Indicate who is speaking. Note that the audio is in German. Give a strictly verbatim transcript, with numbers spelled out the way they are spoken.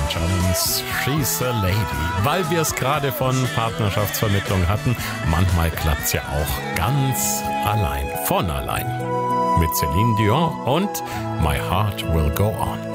Speaker 1: Jones, She's a Lady. Weil wir es gerade von Partnerschaftsvermittlung hatten, manchmal klappt's ja auch ganz allein, von allein. Mit Celine Dion und My Heart Will Go On.